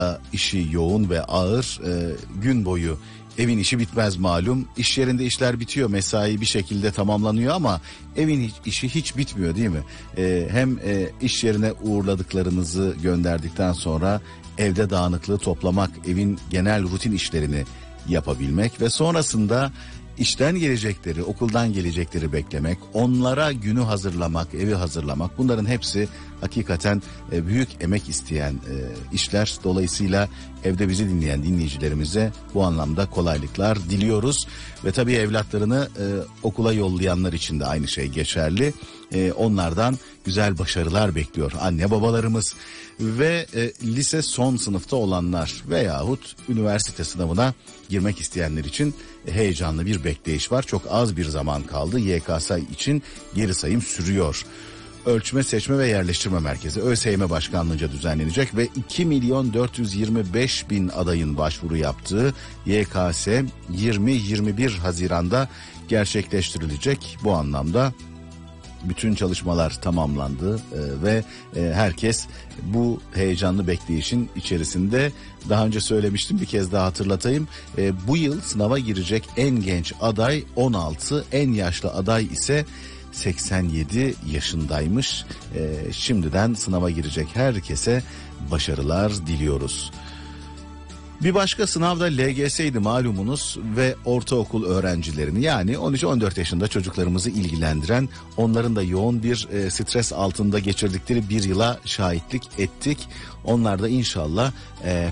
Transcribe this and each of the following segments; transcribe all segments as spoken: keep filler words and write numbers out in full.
işi yoğun ve ağır, e, gün boyu evin işi bitmez malum. İş yerinde işler bitiyor, mesai bir şekilde tamamlanıyor ama evin hiç, işi hiç bitmiyor değil mi? E, hem e, iş yerine uğurladıklarınızı gönderdikten sonra evde dağınıklığı toplamak, evin genel rutin işlerini yapabilmek ve sonrasında işten gelecekleri, okuldan gelecekleri beklemek, onlara günü hazırlamak, evi hazırlamak, bunların hepsi hakikaten e, büyük emek isteyen e, işler. Dolayısıyla evde bizi dinleyen dinleyicilerimize bu anlamda kolaylıklar diliyoruz. Ve tabii evlatlarını e, okula yollayanlar için de aynı şey geçerli. E, onlardan güzel başarılar bekliyor anne babalarımız. Ve e, lise son sınıfta olanlar veyahut üniversite sınavına girmek isteyenler için heyecanlı bir bekleyiş var. Çok az bir zaman kaldı. Y K S için geri sayım sürüyor. Ölçme, Seçme ve Yerleştirme Merkezi ÖSYM Başkanlığı'nca düzenlenecek ve iki milyon dört yüz yirmi beş bin adayın başvuru yaptığı Y K S yirmi yirmi bir Haziran'da gerçekleştirilecek. Bu anlamda bütün çalışmalar tamamlandı e, ve e, herkes bu heyecanlı bekleyişin içerisinde. Daha önce söylemiştim, bir kez daha hatırlatayım. E, bu yıl sınava girecek en genç aday on altı, en yaşlı aday ise seksen yedi yaşındaymış. E, şimdiden sınava girecek herkese başarılar diliyoruz. Bir başka sınavda L G S'ydi malumunuz ve ortaokul öğrencilerini, yani on üç on dört yaşında çocuklarımızı ilgilendiren, onların da yoğun bir e, stres altında geçirdikleri bir yıla şahitlik ettik. Onlar da inşallah e,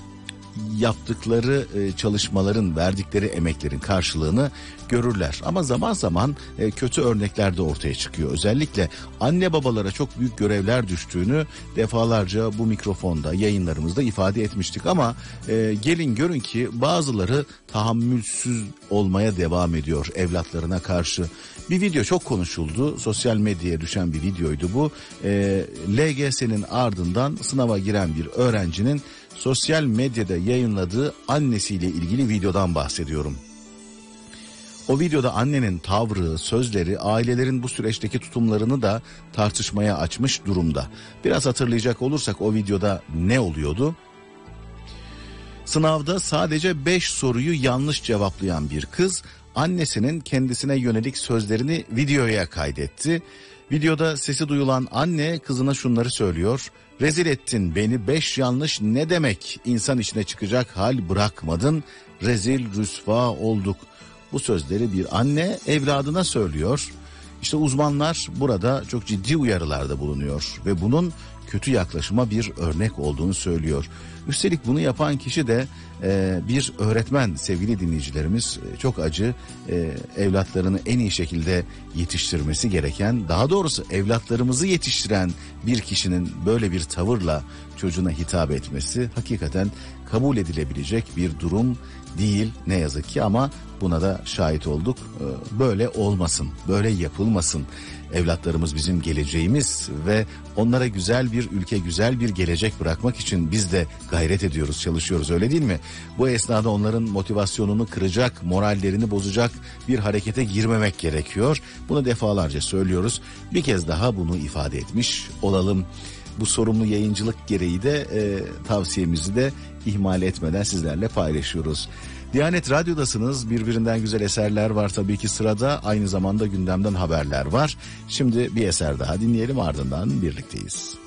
yaptıkları e, çalışmaların, verdikleri emeklerin karşılığını görürler. Ama zaman zaman e, kötü örnekler de ortaya çıkıyor. Özellikle anne babalara çok büyük görevler düştüğünü defalarca bu mikrofonda, yayınlarımızda ifade etmiştik. Ama e, gelin görün ki bazıları tahammülsüz olmaya devam ediyor evlatlarına karşı. Bir video çok konuşuldu. Sosyal medyaya düşen bir videoydu bu. E, L G S'nin ardından sınava giren bir öğrencinin sosyal medyada yayınladığı annesiyle ilgili videodan bahsediyorum. O videoda annenin tavrı, sözleri, ailelerin bu süreçteki tutumlarını da tartışmaya açmış durumda. Biraz hatırlayacak olursak o videoda ne oluyordu? Sınavda sadece beş soruyu yanlış cevaplayan bir kız annesinin kendisine yönelik sözlerini videoya kaydetti. Videoda sesi duyulan anne kızına şunları söylüyor: "Rezil ettin beni, beş yanlış ne demek, insan içine çıkacak hal bırakmadın, rezil rüsva olduk." Bu sözleri bir anne evladına söylüyor. İşte uzmanlar burada çok ciddi uyarılarda bulunuyor ve bunun kötü yaklaşıma bir örnek olduğunu söylüyor. Üstelik bunu yapan kişi de e, bir öğretmen sevgili dinleyicilerimiz. E, çok acı, e, evlatlarını en iyi şekilde yetiştirmesi gereken, daha doğrusu evlatlarımızı yetiştiren bir kişinin böyle bir tavırla çocuğuna hitap etmesi hakikaten kabul edilebilecek bir durum değil ne yazık ki, ama buna da şahit olduk. E, böyle olmasın, böyle yapılmasın. Evlatlarımız bizim geleceğimiz ve onlara güzel bir ülke, güzel bir gelecek bırakmak için biz de gayret ediyoruz, çalışıyoruz, öyle değil mi? Bu esnada onların motivasyonunu kıracak, morallerini bozacak bir harekete girmemek gerekiyor. Bunu defalarca söylüyoruz. Bir kez daha bunu ifade etmiş olalım. Bu sorumlu yayıncılık gereği de e, tavsiyemizi de ihmal etmeden sizlerle paylaşıyoruz. Diyanet Radyo'dasınız. Birbirinden güzel eserler var tabii ki sırada. Aynı zamanda gündemden haberler var. Şimdi bir eser daha dinleyelim, ardından birlikteyiz.